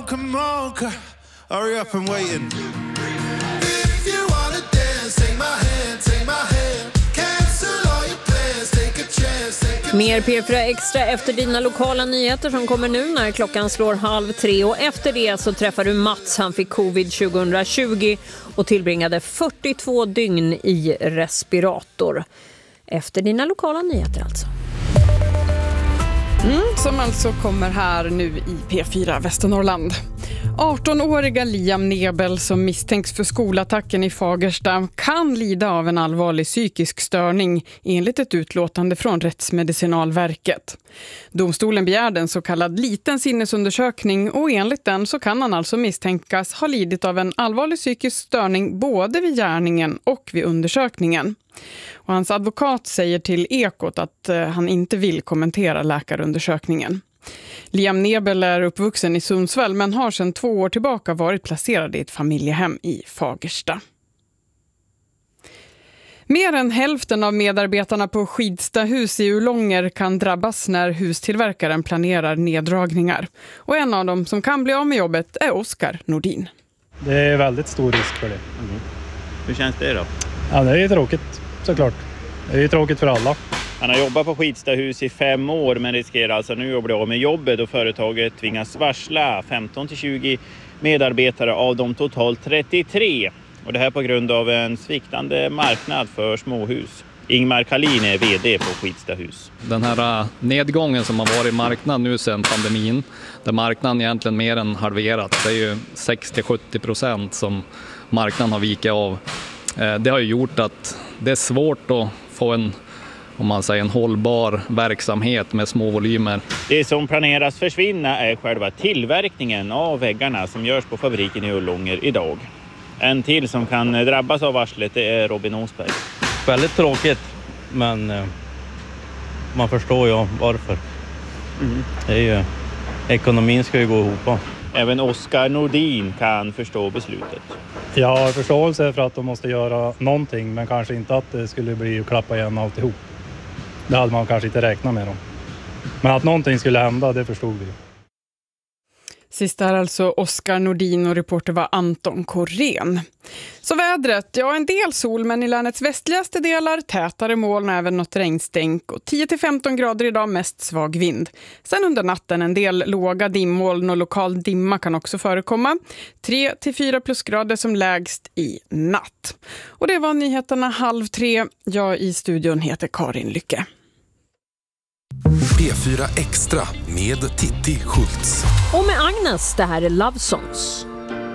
come on, hurry up and waiting. If you wanna dance, take my hand, take my hand. Cancel all your plans, take a chance. Mer P4 Extra efter dina lokala nyheter som kommer nu när klockan slår 2:30. Och efter det så träffar du Mats. Han fick covid 2020 och tillbringade 42 dygn i respirator. Efter dina lokala nyheter alltså. Som alltså kommer här nu i P4 Västernorrland. 18-åriga Liam Nebel som misstänks för skolattacken i Fagersta kan lida av en allvarlig psykisk störning enligt ett utlåtande från Rättsmedicinalverket. Domstolen begärde en så kallad liten sinnesundersökning och enligt den så kan han alltså misstänkas ha lidit av en allvarlig psykisk störning både vid gärningen och vid undersökningen. Och hans advokat säger till Ekot att han inte vill kommentera läkarundersökningen. Liam Nebel är uppvuxen i Sundsvall men har sedan 2 år tillbaka varit placerad i ett familjehem i Fagersta. Mer än hälften av medarbetarna på Skidstahus i Ulånger kan drabbas när hustillverkaren planerar neddragningar. Och en av dem som kan bli av med jobbet är Oskar Nordin. Det är väldigt stor risk för det. Hur känns det då? Ja, det är ju tråkigt såklart. Det är ju tråkigt för alla. Han har jobbat på Skidstahus i 5 år men riskerar alltså nu att bli av med jobbet och företaget tvingas varsla 15-20 medarbetare av de totalt 33. Och det här på grund av en sviktande marknad för småhus. Ingmar Kalin är vd på Skidstahus. Den här nedgången som har varit i marknaden nu sedan pandemin, där marknaden egentligen mer än halverat, det är ju 60-70% som marknaden har vikit av. Det har ju gjort att det är svårt att få en hållbar verksamhet med små volymer. Det som planeras försvinna är själva tillverkningen av väggarna som görs på fabriken i Ulånger idag. En till som kan drabbas av varslet är Robin Åsberg. Väldigt tråkigt, men man förstår ju varför. Det är ju, ekonomin ska ju gå ihop. Även Oskar Nordin kan förstå beslutet. Jag har förståelse för att de måste göra någonting, men kanske inte att det skulle bli att klappa igen alltihop. Det hade man kanske inte räknat med dem. Men att någonting skulle hända, det förstod vi. Sist är alltså Oskar Nordin och reporter var Anton Korén. Så vädret, ja en del sol men i länets västligaste delar tätare moln, även något regnstänk och 10-15 grader idag, mest svag vind. Sen under natten en del låga dimmoln och lokal dimma kan också förekomma. 3-4 plusgrader som lägst i natt. Och det var nyheterna 2:30. Jag i studion heter Karin Lycke. P4 Extra med Titti Schultz. Och med Agnes, det här är Love Songs.